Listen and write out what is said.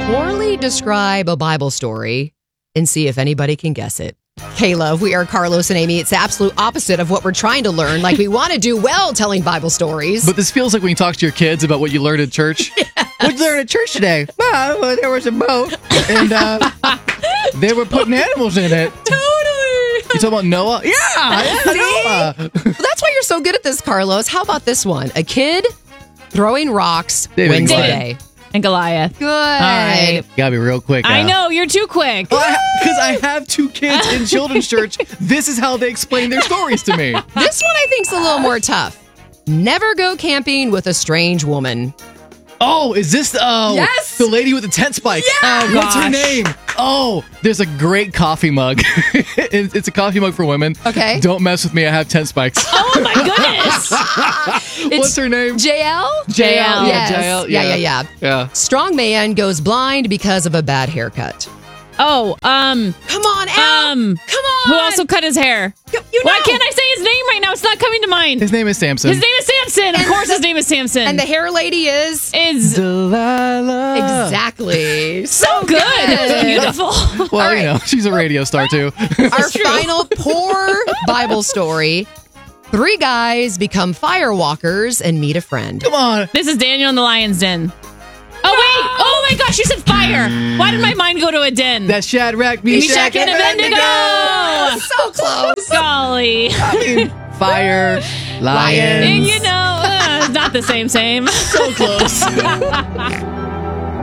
Poorly describe a Bible story and see if anybody can guess it. Kayla, we are Carlos and Amy. It's the absolute opposite of what we're trying to learn. Like, we want to do well telling Bible stories. But this feels like when you talk to your kids about what you learned at church. Yes. What did you learn at church today? Well, there was a boat, and they were putting animals in it. Totally. You talking about Noah? Yeah, Noah. Well, that's why you're so good at this, Carlos. How about this one? A kid throwing rocks wins the day. And Goliath. Good. All right. Gotta be real quick. I know, you're too quick. Because I have 2 kids in children's church. This is how they explain their stories to me. This one I think's a little more tough. Never go camping with a strange woman. Oh, is this yes! the lady with the tent spikes? Yeah! What's her name? Oh, there's a great coffee mug. It's a coffee mug for women. Okay. Don't mess with me. I have tent spikes. Oh my goodness. What's her name? JL? JL. Yes. JL. Yeah. Strong man goes blind because of a bad haircut. Oh, Come on, Al. Come on. Who also cut his hair? You know. Why can't I say his name right now? It's not coming to mind. His name is Samson. His name is Samson. Of course his name is Samson. And the hair lady is Delilah. Exactly. so good. It was beautiful. Well, All right. you know, she's a radio star too. Our final poor Bible story. 3 guys become firewalkers and meet a friend. Come on. This is Daniel in the Lion's Den. Oh, wait. Oh, my gosh. You said fire. Why did my mind go to a den? That's Shadrach, Meshach, and Abednego. So close. Golly. I mean, fire, lions. And you know, it's not the same. So close.